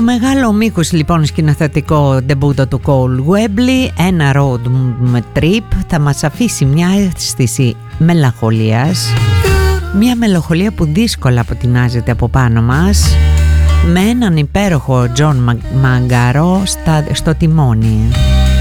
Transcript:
μεγάλο μήκος λοιπόν σκηνοθετικό ντεμπούτο του Cole Webley, ένα road trip, θα μας αφήσει μια αίσθηση μελαγχολίας, μια μελαγχολία που δύσκολα αποτινάζεται από πάνω μας, με έναν υπέροχο John Magaro στο τιμόνι.